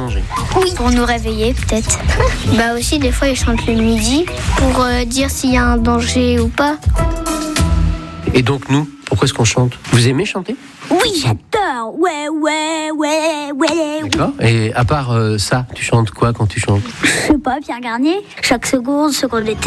manger. Oui, pour nous réveiller peut-être. Bah aussi, des fois, ils chantent le midi pour dire s'il y a un danger ou pas. Et donc nous, pourquoi est-ce qu'on chante ? Vous aimez chanter ? Oui, j'adore. Ouais. D'accord. Et à part ça, tu chantes quoi quand tu chantes ? Je sais pas, Pierre Garnier. Chaque seconde d'été.